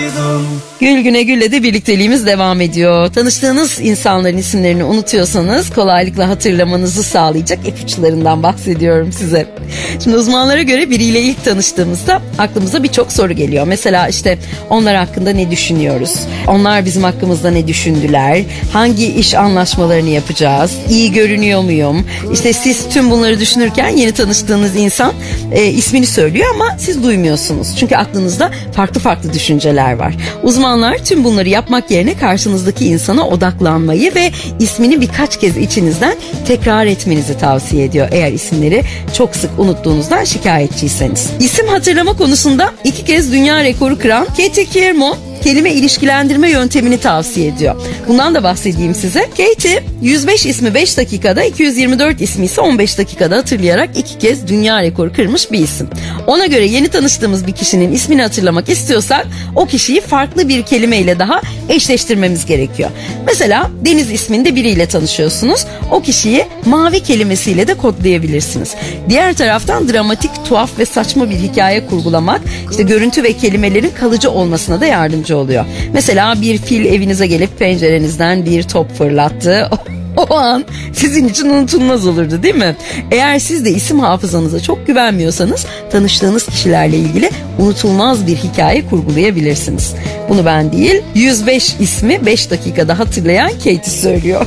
Gül güne gülle de birlikteliğimiz devam ediyor. Tanıştığınız insanların isimlerini unutuyorsanız kolaylıkla hatırlamanızı sağlayacak ipuçlarından bahsediyorum size. Şimdi uzmanlara göre biriyle ilk tanıştığımızda aklımıza birçok soru geliyor. Mesela işte onlar hakkında ne düşünüyoruz? Onlar bizim hakkımızda ne düşündüler? Hangi iş anlaşmalarını yapacağız? İyi görünüyor muyum? İşte siz tüm bunları düşünürken yeni tanıştığınız insan ismini söylüyor ama siz duymuyorsunuz. Çünkü aklınızda farklı farklı düşünceler var. Uzmanlar tüm bunları yapmak yerine karşınızdaki insana odaklanmayı ve ismini birkaç kez içinizden tekrar etmenizi tavsiye ediyor. Eğer isimleri çok sık unuttuğunuzdan şikayetçiyseniz. İsim hatırlama konusunda 2 kez dünya rekoru kıran Katie Kiermo kelime ilişkilendirme yöntemini tavsiye ediyor. Bundan da bahsedeyim size. Katie 105 ismi 5 dakikada, 224 ismi ise 15 dakikada hatırlayarak 2 kez dünya rekoru kırmış bir isim. Ona göre yeni tanıştığımız bir kişinin ismini hatırlamak istiyorsak o kişiyi farklı bir kelimeyle daha eşleştirmemiz gerekiyor. Mesela Deniz isminde biriyle tanışıyorsunuz. O kişiyi mavi kelimesiyle de kodlayabilirsiniz. Diğer taraftan dramatik, tuhaf ve saçma bir hikaye kurgulamak işte görüntü ve kelimelerin kalıcı olmasına da yardımcı oluyor. Mesela bir fil evinize gelip pencerenizden bir top fırlattı. O an sizin için unutulmaz olurdu, değil mi? Eğer siz de isim hafızanıza çok güvenmiyorsanız tanıştığınız kişilerle ilgili unutulmaz bir hikaye kurgulayabilirsiniz. Bunu ben değil, 105 ismi 5 dakikada hatırlayan Katie söylüyor.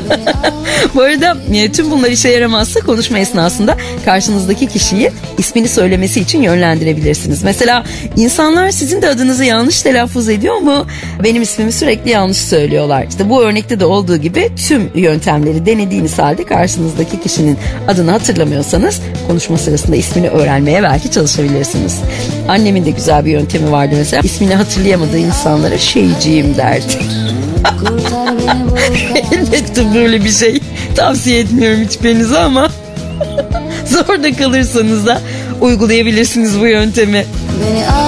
Bu arada tüm bunlar işe yaramazsa konuşma esnasında karşınızdaki kişiyi ismini söylemesi için yönlendirebilirsiniz. Mesela insanlar sizin de adınızı yanlış telaffuz ediyor mu? Benim ismimi sürekli yanlış söylüyorlar. İşte bu örnekte de olduğu gibi tüm yöntemleri denediğiniz halde karşınızdaki kişinin adını hatırlamıyorsanız konuşma sırasında ismini öğrenmeye belki çalışabilirsiniz. Annemin de güzel bir yöntemi vardı mesela. İsmini hatırlayamadığı insanlara şeyciğim derdi. Elbette böyle bir şey tavsiye etmiyorum hiçbirinize ama zorda kalırsanız da uygulayabilirsiniz bu yöntemi.